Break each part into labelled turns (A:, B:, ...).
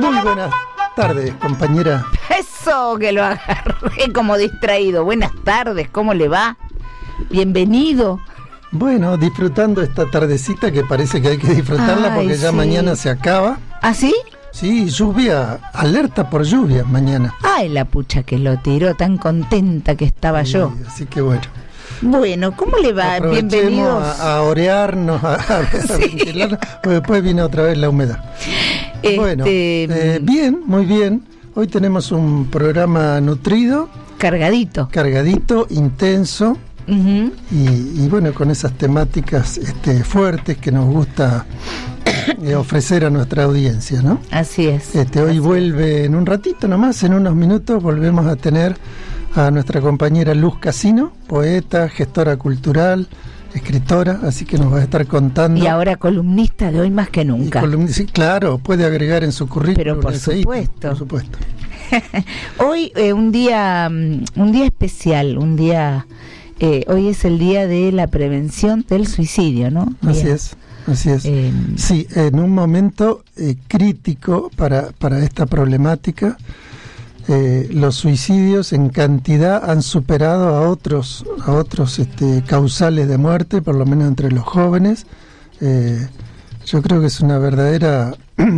A: Muy buenas tardes, compañera.
B: Eso, que lo agarré como distraído. Buenas tardes, ¿cómo le va? Bienvenido.
A: Bueno, disfrutando esta tardecita que parece que hay que disfrutarla.
B: Ay,
A: porque ya
B: sí.
A: Mañana se acaba.
B: ¿Ah, sí?
A: Sí, lluvia, alerta por lluvia mañana.
B: Ay, la pucha que lo tiró, tan contenta que estaba yo.
A: Así que bueno.
B: Bueno, ¿cómo le va?
A: Aprovechemos
B: Bienvenidos.
A: a orearnos, a ventilarnos, porque después viene otra vez la humedad. Bueno, bien, muy bien. Hoy tenemos un programa nutrido,
B: Cargadito,
A: intenso.
B: Uh-huh.
A: Y bueno, con esas temáticas fuertes que nos gusta ofrecer a nuestra audiencia, ¿no?
B: Así es.
A: Hoy vuelve en un ratito nomás, en unos minutos, volvemos a tener a nuestra compañera Luz Casino, poeta, gestora cultural, escritora, así que nos va a estar contando.
B: Y ahora columnista de Hoy Más que Nunca.
A: Sí, claro, puede agregar en su currículum.
B: Pero por supuesto.
A: Por supuesto.
B: Hoy un día especial, hoy es el día de la prevención del suicidio, ¿no?
A: Así es. Sí, en un momento crítico para esta problemática, los suicidios en cantidad han superado a otros causales de muerte, por lo menos entre los jóvenes. Yo creo que es una verdadera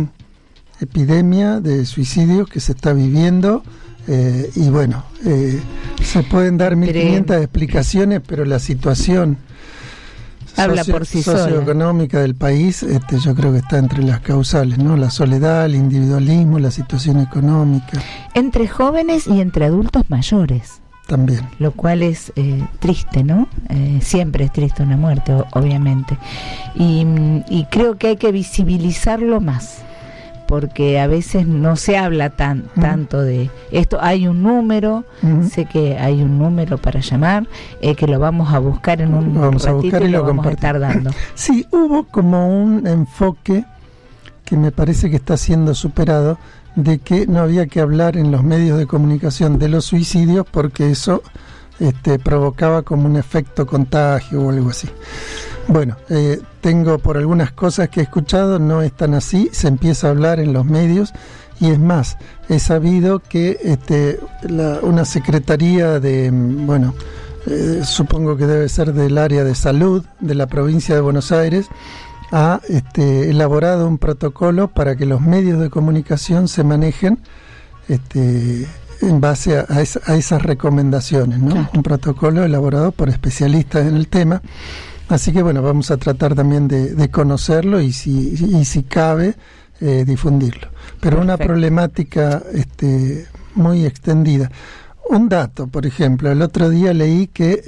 A: epidemia de suicidios que se está viviendo. Y bueno, se pueden dar 1500 explicaciones, pero la situación
B: habla por sí sola.
A: Socioeconómica del país, yo creo que está entre las causales, ¿no? La soledad, el individualismo, la situación económica. Entre
B: jóvenes y entre adultos mayores.
A: También.
B: Lo cual es triste, ¿no? Siempre es triste una muerte, obviamente. Y creo que hay que visibilizarlo más, porque a veces no se habla tanto de esto. Hay un número, sé que hay un número para llamar, que lo vamos a buscar en un ratito y lo vamos a estar dando.
A: Sí, hubo como un enfoque que me parece que está siendo superado, de que no había que hablar en los medios de comunicación de los suicidios porque eso provocaba como un efecto contagio o algo así. Bueno, tengo por algunas cosas que he escuchado, no es tan así, se empieza a hablar en los medios, y es más, he sabido que una secretaría de, supongo que debe ser del área de salud de la provincia de Buenos Aires, ha elaborado un protocolo para que los medios de comunicación se manejen en base a esas recomendaciones, ¿no? Claro. Un protocolo elaborado por especialistas en el tema. Así que bueno, vamos a tratar también de conocerlo y si cabe difundirlo. Pero perfecto. Una problemática muy extendida. Un dato, por ejemplo, el otro día leí que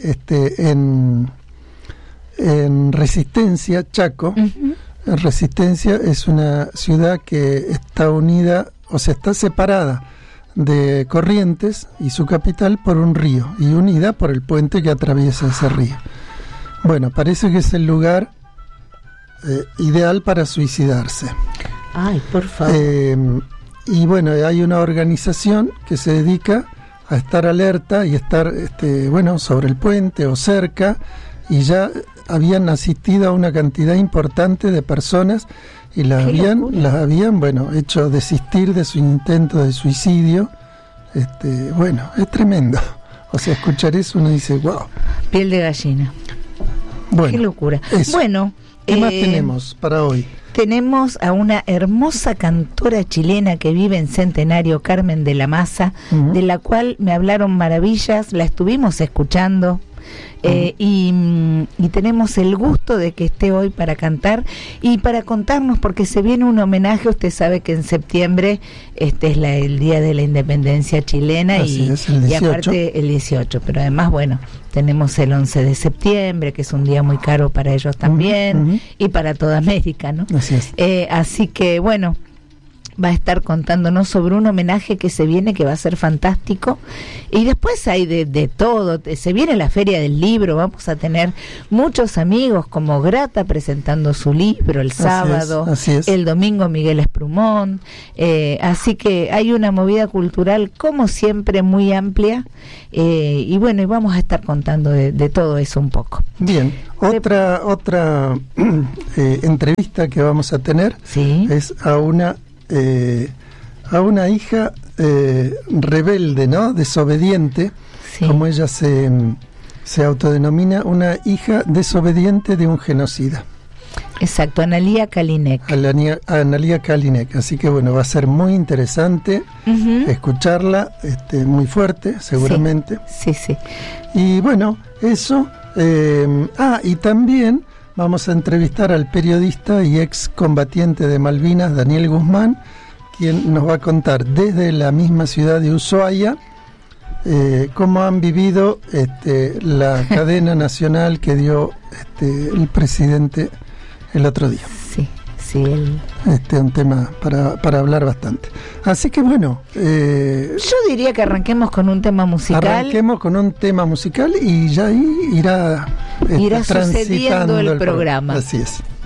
A: en Resistencia, Chaco, uh-huh. Resistencia es una ciudad que está unida, o sea, está separada de Corrientes y su capital por un río, y unida por el puente que atraviesa ese río. Bueno, parece que es el lugar ideal para suicidarse.
B: Ay, por favor.
A: Y bueno, hay una organización que se dedica a estar alerta y estar, sobre el puente o cerca, y ya habían asistido a una cantidad importante de personas y las habían hecho desistir de su intento de suicidio. Es tremendo. O sea, escuchar eso uno dice, wow.
B: Piel de gallina.
A: Bueno,
B: qué locura.
A: Eso. Bueno, ¿qué más tenemos para hoy?
B: Tenemos a una hermosa cantora chilena que vive en Centenario, Carmen de la Maza, uh-huh. de la cual me hablaron maravillas, la estuvimos escuchando. Y tenemos el gusto de que esté hoy para cantar y para contarnos, porque se viene un homenaje. Usted sabe que en septiembre es el día de la independencia chilena, y aparte el 18, pero además tenemos el 11 de septiembre, que es un día muy caro para ellos también, uh-huh. y para toda América, ¿no?
A: Así es.
B: Así que va a estar contándonos sobre un homenaje que se viene, que va a ser fantástico. Y después hay de todo. Se viene la Feria del Libro, vamos a tener muchos amigos como Grata presentando su libro el sábado,
A: así es.
B: El domingo Miguel Esprumón, así que hay una movida cultural como siempre muy amplia, y vamos a estar contando de todo eso un poco.
A: Bien, otra entrevista que vamos a tener, ¿sí? Es a una a una hija rebelde, ¿no? Desobediente, sí, como ella se autodenomina, una hija desobediente de un genocida.
B: Exacto, Analía Kalinek.
A: Analía Kalinek, así que bueno, va a ser muy interesante escucharla, muy fuerte, seguramente.
B: Sí, sí, sí.
A: Y bueno, eso. Y también vamos a entrevistar al periodista y ex combatiente de Malvinas, Daniel Guzmán, quien nos va a contar desde la misma ciudad de Ushuaia cómo han vivido la cadena nacional que dio el presidente el otro día.
B: Sí, sí.
A: Un tema para hablar bastante. Así que bueno.
B: Yo diría que arranquemos con un tema musical.
A: Arranquemos con un tema musical y ya ahí irá
B: sucediendo el programa.
A: Así es.